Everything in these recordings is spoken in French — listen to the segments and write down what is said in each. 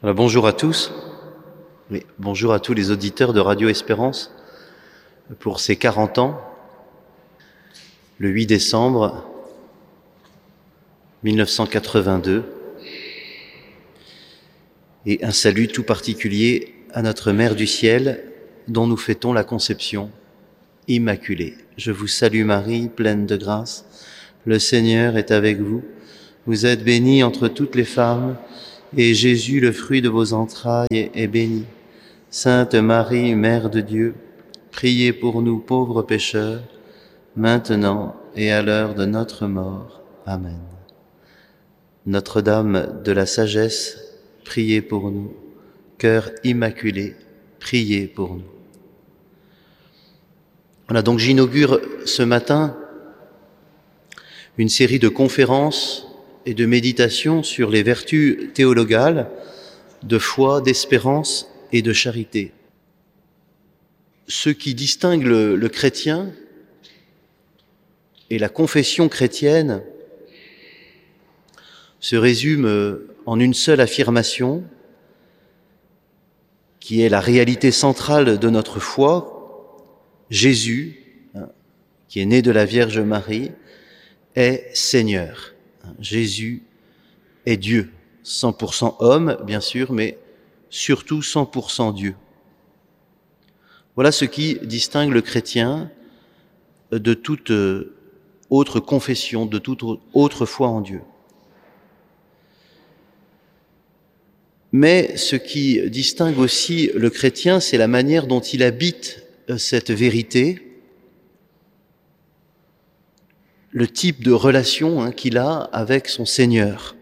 Alors, bonjour à tous, bonjour à tous les auditeurs de Radio Espérance pour ces 40 ans, le 8 décembre 1982, et un salut tout particulier à notre Mère du Ciel dont nous fêtons la conception immaculée. Je vous salue Marie, pleine de grâce, le Seigneur est avec vous. Vous êtes bénie entre toutes les femmes, et Jésus, le fruit de vos entrailles, est béni. Sainte Marie, Mère de Dieu, priez pour nous pauvres pécheurs, maintenant et à l'heure de notre mort. Amen. Notre-Dame de la sagesse, priez pour nous. Cœur immaculé, priez pour nous. Voilà, donc j'inaugure ce matin une série de conférences et de méditations sur les vertus théologales de foi, d'espérance et de charité. Ce qui distingue le chrétien et la confession chrétienne se résume en une seule affirmation, qui est la réalité centrale de notre foi. Jésus, qui est né de la Vierge Marie, est Seigneur. Jésus est Dieu, 100% homme, bien sûr, mais surtout 100% Dieu. Voilà ce qui distingue le chrétien de toute autre confession, de toute autre foi en Dieu. Mais ce qui distingue aussi le chrétien, c'est la manière dont il habite cette vérité, le type de relation qu'il a avec son Seigneur.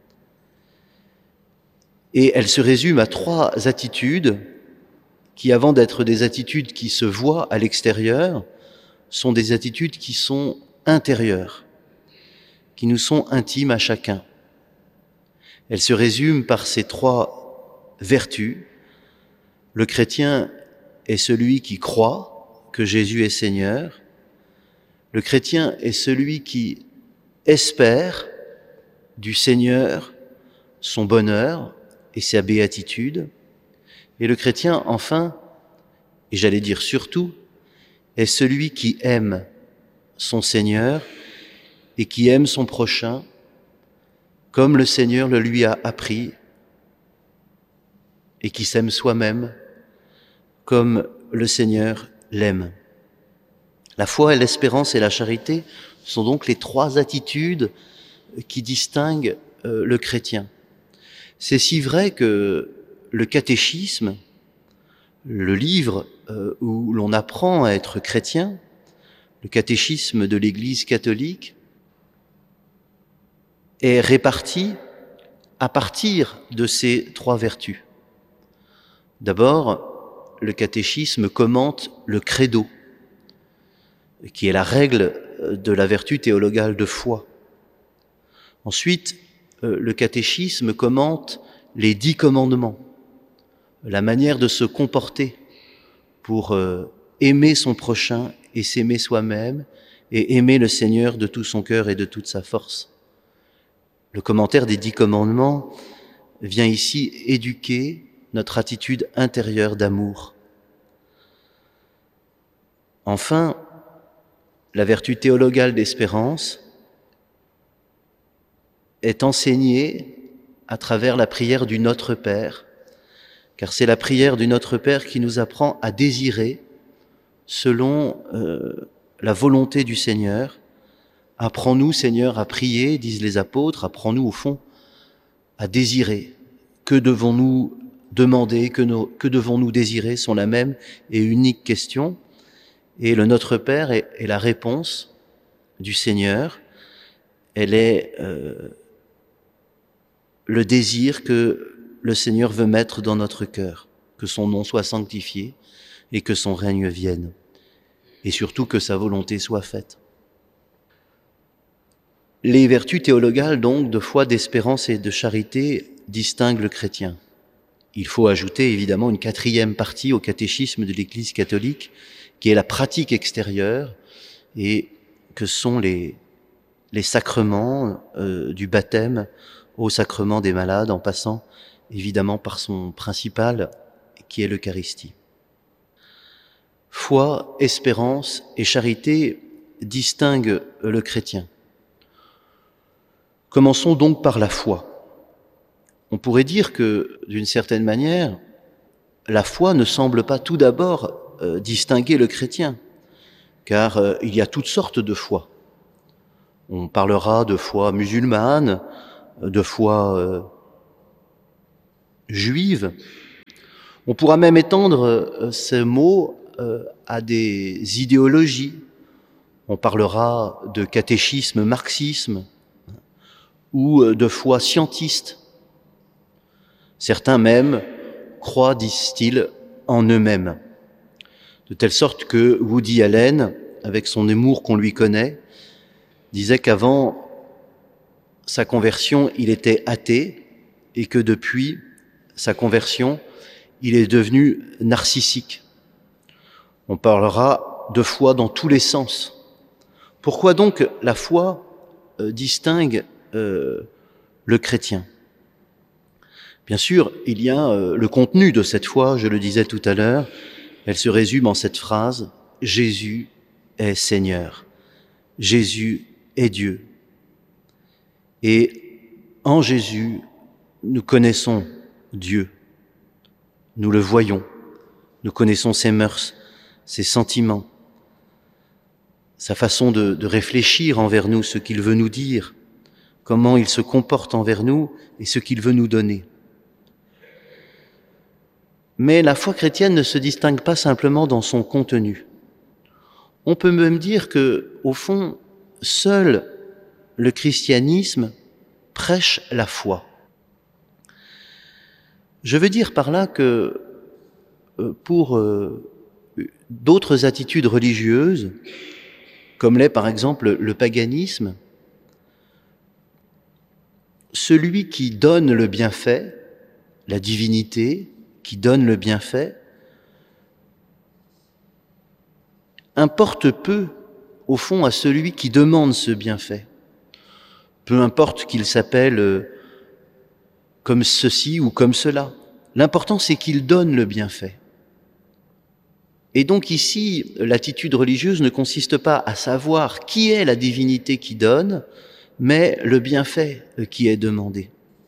Et elle se résume à 3 attitudes qui, avant d'être des attitudes qui se voient à l'extérieur, sont des attitudes qui sont intérieures, qui nous sont intimes à chacun. Elle se résume par ces 3 vertus. Le chrétien est celui qui croit que Jésus est Seigneur. Le chrétien est celui qui espère du Seigneur son bonheur et sa béatitude. Et le chrétien, enfin, et j'allais dire surtout, est celui qui aime son Seigneur et qui aime son prochain comme le Seigneur le lui a appris, et qui s'aime soi-même comme le Seigneur l'aime. La foi, l'espérance et la charité sont donc les 3 attitudes qui distinguent le chrétien. C'est si vrai que le catéchisme, le livre où l'on apprend à être chrétien, le catéchisme de l'Église catholique, est réparti à partir de ces 3 vertus. D'abord, le catéchisme commente le credo, qui est la règle de la vertu théologale de foi. Ensuite, le catéchisme commente les 10 commandements, la manière de se comporter pour aimer son prochain et s'aimer soi-même et aimer le Seigneur de tout son cœur et de toute sa force. Le commentaire des 10 commandements vient ici éduquer notre attitude intérieure d'amour. Enfin, la vertu théologale d'espérance est enseignée à travers la prière du Notre Père, car c'est la prière du Notre Père qui nous apprend à désirer selon la volonté du Seigneur. Apprends-nous, Seigneur, à prier, disent les apôtres, apprends-nous au fond à désirer. Que devons-nous demander, que devons-nous désirer sont la même et unique question. Et le Notre Père est la réponse du Seigneur. Elle est le désir que le Seigneur veut mettre dans notre cœur, que son nom soit sanctifié et que son règne vienne, et surtout que sa volonté soit faite. Les vertus théologales, donc, de foi, d'espérance et de charité distinguent le chrétien. Il faut ajouter évidemment une 4e partie au catéchisme de l'Église catholique, qui est la pratique extérieure, et que sont les sacrements du baptême au sacrement des malades, en passant évidemment par son principal, qui est l'Eucharistie. Foi, espérance et charité distinguent le chrétien. Commençons donc par la foi. On pourrait dire que, d'une certaine manière, la foi ne semble pas tout d'abord distinguer le chrétien, car il y a toutes sortes de foi. On parlera de foi musulmane, de foi juive. On pourra même étendre ces mots à des idéologies. On parlera de catéchisme, marxisme, ou de foi scientiste. Certains même croient, disent-ils, en eux-mêmes. De telle sorte que Woody Allen, avec son humour qu'on lui connaît, disait qu'avant sa conversion, il était athée et que depuis sa conversion, il est devenu narcissique. On parlera de foi dans tous les sens. Pourquoi donc la foi distingue le chrétien? Bien sûr, il y a le contenu de cette foi, je le disais tout à l'heure, elle se résume en cette phrase « Jésus est Seigneur, Jésus est Dieu ». Et en Jésus, nous connaissons Dieu, nous le voyons, nous connaissons ses mœurs, ses sentiments, sa façon de réfléchir envers nous, ce qu'il veut nous dire, comment il se comporte envers nous et ce qu'il veut nous donner. Mais la foi chrétienne ne se distingue pas simplement dans son contenu. On peut même dire que, au fond, seul le christianisme prêche la foi. Je veux dire par là que pour d'autres attitudes religieuses, comme l'est par exemple le paganisme, celui qui donne le bienfait, la divinité qui donne le bienfait, importe peu, au fond, à celui qui demande ce bienfait. Peu importe qu'il s'appelle comme ceci ou comme cela. L'important, c'est qu'il donne le bienfait. Et donc ici, l'attitude religieuse ne consiste pas à savoir qui est la divinité qui donne, mais le bienfait qui est demandé.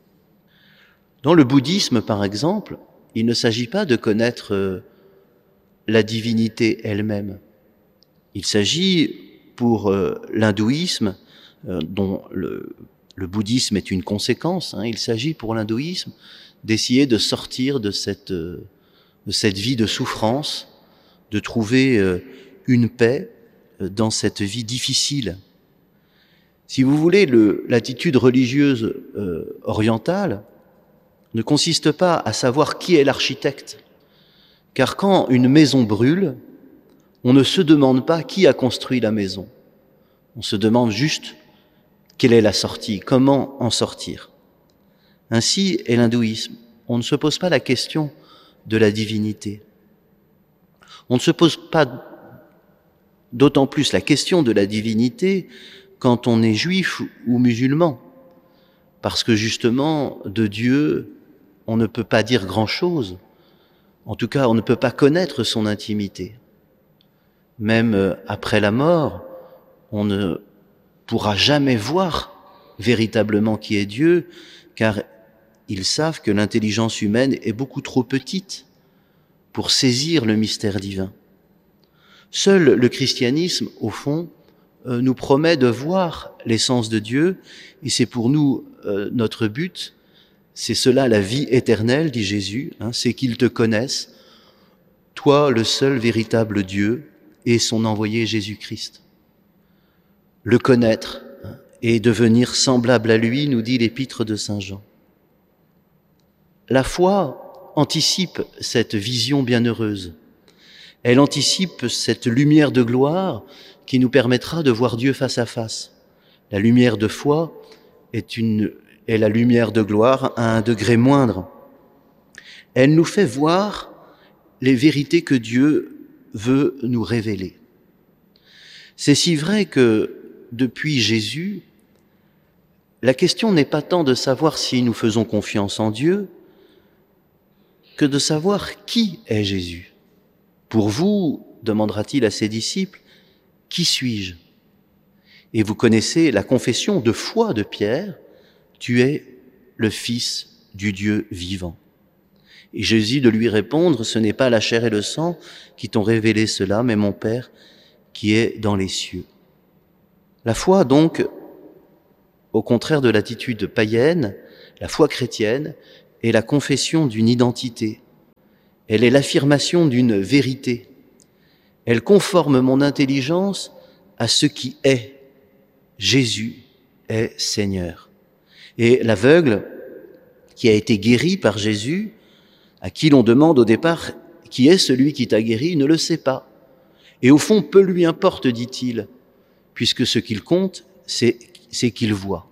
Dans le bouddhisme, par exemple, il ne s'agit pas de connaître la divinité elle-même. Il s'agit, pour l'hindouisme, dont le bouddhisme est une conséquence, il s'agit pour l'hindouisme d'essayer de sortir de cette vie de souffrance, de trouver une paix dans cette vie difficile. Si vous voulez, l'attitude religieuse orientale ne consiste pas à savoir qui est l'architecte, car quand une maison brûle, on ne se demande pas qui a construit la maison. On se demande juste quelle est la sortie, comment en sortir. Ainsi est l'hindouisme. On ne se pose pas la question de la divinité. On ne se pose pas d'autant plus la question de la divinité quand on est juif ou musulman, parce que justement, de Dieu, on ne peut pas dire grand-chose. En tout cas, on ne peut pas connaître son intimité. Même après la mort, on ne pourra jamais voir véritablement qui est Dieu, car ils savent que l'intelligence humaine est beaucoup trop petite pour saisir le mystère divin. Seul le christianisme, au fond, nous promet de voir l'essence de Dieu, et c'est pour nous notre but. C'est cela la vie éternelle, dit Jésus, c'est qu'ils te connaissent, toi le seul véritable Dieu et son envoyé Jésus-Christ. Le connaître et devenir semblable à lui, nous dit l'épître de Saint Jean. La foi anticipe cette vision bienheureuse. Elle anticipe cette lumière de gloire qui nous permettra de voir Dieu face à face. La lumière de foi est la lumière de gloire à un degré moindre. Elle nous fait voir les vérités que Dieu veut nous révéler. C'est si vrai que depuis Jésus, la question n'est pas tant de savoir si nous faisons confiance en Dieu, que de savoir qui est Jésus. Pour vous, demandera-t-il à ses disciples, qui suis-je? Et vous connaissez la confession de foi de Pierre, tu es le Fils du Dieu vivant. Et Jésus de lui répondre, ce n'est pas la chair et le sang qui t'ont révélé cela, mais mon Père qui est dans les cieux. La foi, donc, au contraire de l'attitude païenne, la foi chrétienne est la confession d'une identité. Elle est l'affirmation d'une vérité. Elle conforme mon intelligence à ce qui est. Jésus est Seigneur. Et l'aveugle qui a été guéri par Jésus, à qui l'on demande au départ qui est celui qui t'a guéri, ne le sait pas. Et au fond, peu lui importe, dit-il, puisque ce qu'il compte, c'est qu'il voit.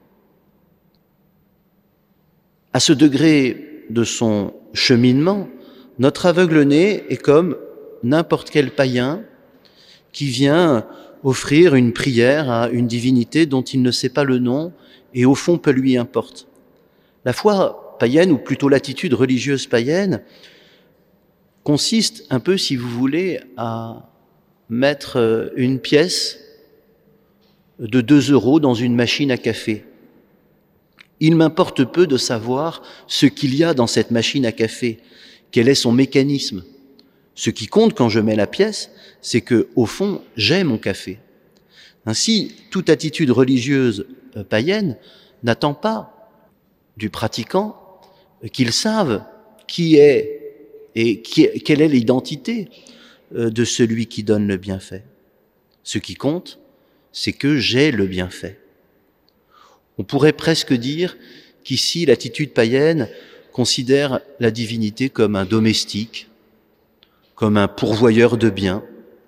À ce degré de son cheminement, notre aveugle-né est comme n'importe quel païen qui vient offrir une prière à une divinité dont il ne sait pas le nom et au fond peu lui importe. La foi païenne, ou plutôt l'attitude religieuse païenne, consiste un peu, si vous voulez, à mettre une pièce de 2 € dans une machine à café. Il m'importe peu de savoir ce qu'il y a dans cette machine à café, quel est son mécanisme. Ce qui compte quand je mets la pièce, c'est que, au fond, j'ai mon café. Ainsi, toute attitude religieuse païenne n'attend pas du pratiquant qu'il sache qui est et quelle est l'identité de celui qui donne le bienfait. Ce qui compte, c'est que j'ai le bienfait. On pourrait presque dire qu'ici, l'attitude païenne considère la divinité comme un domestique, comme un pourvoyeur de biens,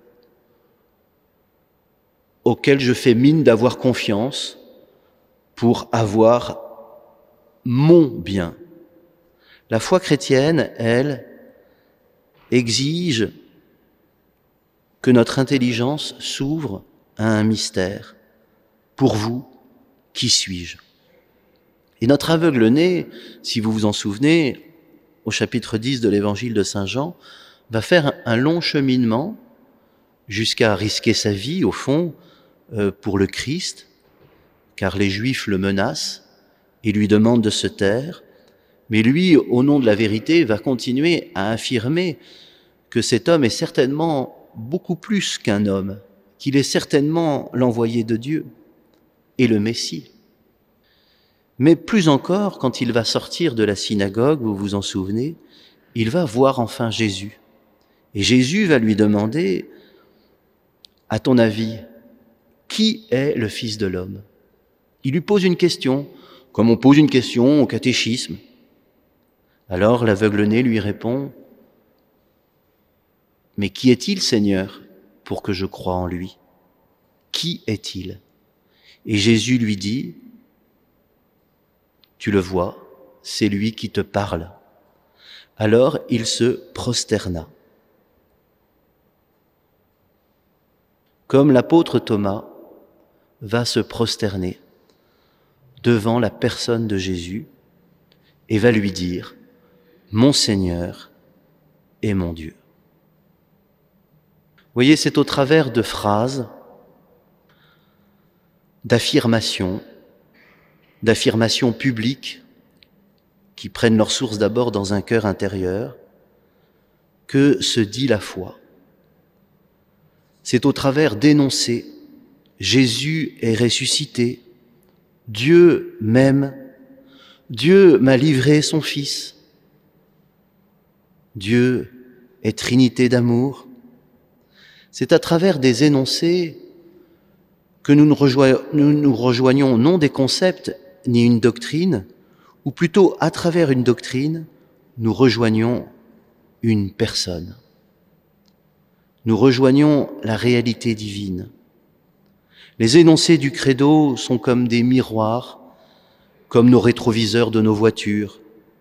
auquel je fais mine d'avoir confiance pour avoir mon bien. La foi chrétienne, elle, exige que notre intelligence s'ouvre à un mystère. Pour vous, qui suis-je? Et notre aveugle-né, si vous vous en souvenez, au chapitre 10 de l'évangile de Saint Jean, va faire un long cheminement jusqu'à risquer sa vie, au fond, pour le Christ, car les Juifs le menacent et lui demandent de se taire. Mais lui, au nom de la vérité, va continuer à affirmer que cet homme est certainement beaucoup plus qu'un homme, qu'il est certainement l'envoyé de Dieu et le Messie. Mais plus encore, quand il va sortir de la synagogue, vous vous en souvenez, il va voir enfin Jésus. Et Jésus va lui demander, à ton avis, qui est le Fils de l'homme? Il lui pose une question, comme on pose une question au catéchisme. Alors l'aveugle-né lui répond, « Mais qui est-il, Seigneur, pour que je croie en lui? Qui est-il » Et Jésus lui dit, « Tu le vois, c'est lui qui te parle. » Alors il se prosterna. Comme l'apôtre Thomas va se prosterner devant la personne de Jésus et va lui dire « Mon Seigneur et mon Dieu ». Vous voyez, c'est au travers de phrases, d'affirmations publiques qui prennent leur source d'abord dans un cœur intérieur, que se dit la foi. C'est au travers d'énoncés. Jésus est ressuscité. Dieu m'aime. Dieu m'a livré son Fils. Dieu est Trinité d'amour. C'est à travers des énoncés que nous nous rejoignons non des concepts ni une doctrine, ou plutôt à travers une doctrine, nous rejoignons une personne. Nous rejoignons la réalité divine. Les énoncés du credo sont comme des miroirs, comme nos rétroviseurs de nos voitures.